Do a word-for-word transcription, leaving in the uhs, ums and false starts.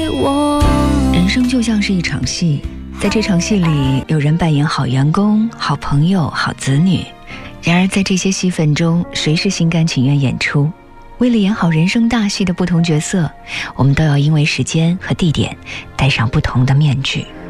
我。 人生就像是一场戏，在这场戏里，有人扮演好员工、好朋友、好子女。然而在这些戏份中，谁是心甘情愿演出？为了演好人生大戏的不同角色，我们都要因为时间和地点戴上不同的面具。